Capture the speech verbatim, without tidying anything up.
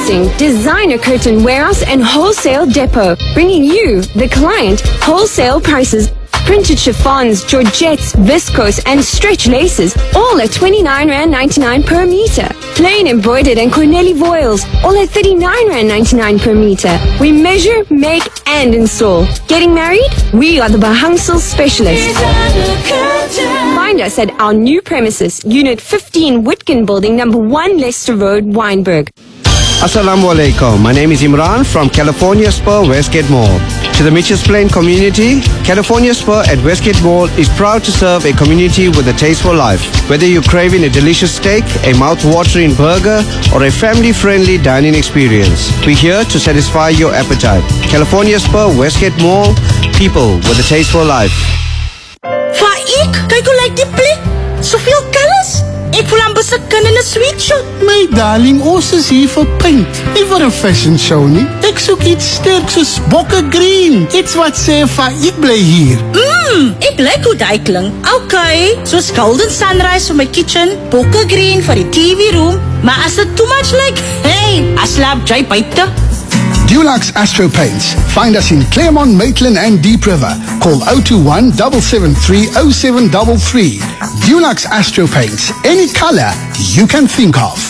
Introducing Designer Curtain Warehouse and Wholesale Depot, bringing you, the client, wholesale prices. Printed chiffons, georgettes, viscose, and stretch laces, all at twenty-nine rand ninety-nine per meter. Plain embroidered and Cornelli voiles, all at thirty-nine rand ninety-nine per meter. We measure, make, and install. Getting married? We are the Bahangsel specialists. Find us at our new premises, Unit fifteen, Whitkin Building, number one, Leicester Road, Wynberg. Assalamu alaikum. My name is Imran from California Spur Westgate Mall. To the Mitchells Plain community, California Spur at Westgate Mall is proud to serve a community with a taste for life. Whether you're craving a delicious steak, a mouth-watering burger, or a family-friendly dining experience, we're here to satisfy your appetite. California Spur Westgate Mall, people with a taste for life. Faik, kijk hoe lijkt die plek. Zoveel colors. Ik voel aan besekken in een sweet shop. My darling, ons is hier vir paint. Nie vir 'n fashion show nie. Ek soek iets sterk soos bokke green. Iets wat sê van ek bly hier. Mmm, ek like hoe die klink. Okay, soos golden sunrise vir my kitchen, bokke green vir die T V room. Maar as dit too much like, hey, I slaap jy buite. Dulux Astro Paints. Find us in Claremont, Maitland and Deep River. Call zero two one, seven seven three, zero seven three three. Dulux Astro Paints. Any color you can think of.